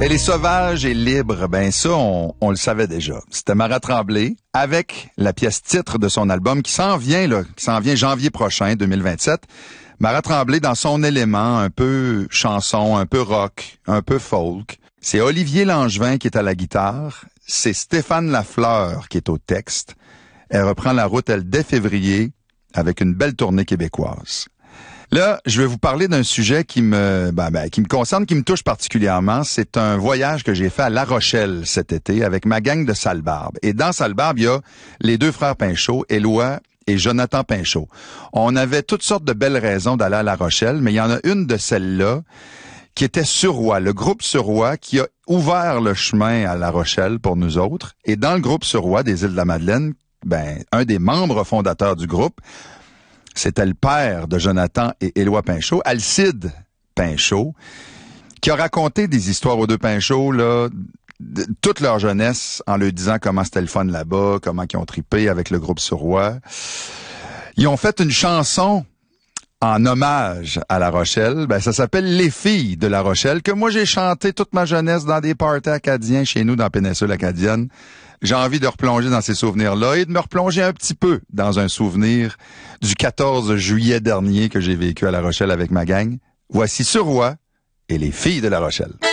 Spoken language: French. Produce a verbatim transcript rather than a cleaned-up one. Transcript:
Elle est sauvage et libre, ben ça, on, on le savait déjà. C'était Mara Tremblay, avec la pièce titre de son album qui s'en vient, là, qui s'en vient janvier prochain, deux mille vingt-sept. Mara Tremblay dans son élément, un peu chanson, un peu rock, un peu folk. C'est Olivier Langevin qui est à la guitare, c'est Stéphane Lafleur qui est au texte. Elle reprend la route, elle, dès février, avec une belle tournée québécoise. Là, je vais vous parler d'un sujet qui me, ben, ben, qui me concerne, qui me touche particulièrement. C'est un voyage que j'ai fait à La Rochelle cet été avec ma gang de Sallebarbe. Et dans Sallebarbe, il y a les deux frères Pinchot, Éloi et Jonathan Pinchot. On avait toutes sortes de belles raisons d'aller à La Rochelle, mais il y en a une de celles-là qui était Suroît, le groupe Suroît qui a ouvert le chemin à La Rochelle pour nous autres. Et dans le groupe Suroît des Îles-de-la-Madeleine, ben, un des membres fondateurs du groupe, c'était le père de Jonathan et Éloi Pinchot, Alcide Pinchot, qui a raconté des histoires aux deux Pinchot, là, de toute leur jeunesse, en leur disant comment c'était le fun là-bas, comment ils ont trippé avec le groupe Suroît. Ils ont fait une chanson en hommage à La Rochelle. Ben, ça s'appelle Les filles de La Rochelle, que moi j'ai chanté toute ma jeunesse dans des parties acadiens chez nous dans la péninsule acadienne. J'ai envie de replonger dans ces souvenirs-là et de me replonger un petit peu dans un souvenir du quatorze juillet dernier que j'ai vécu à La Rochelle avec ma gang. Voici Suroît et les filles de La Rochelle.